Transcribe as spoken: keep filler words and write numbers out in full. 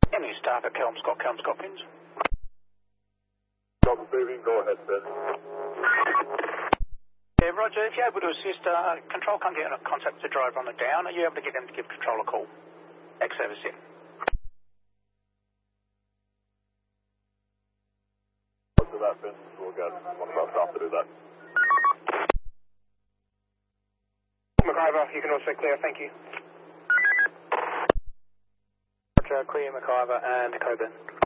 Any staff at Kelmscott, Kelmscott pins. Double moving, go ahead, Ben. Yeah, Roger, if you're able to assist, uh, control can't get in contact with the driver on the down. Are you able to get them to give control a call? Ex-service in. After that, Ben, we'll get one of our staff to do that. McIver, you can also clear, thank you. Roger, clear McIver and Coburn.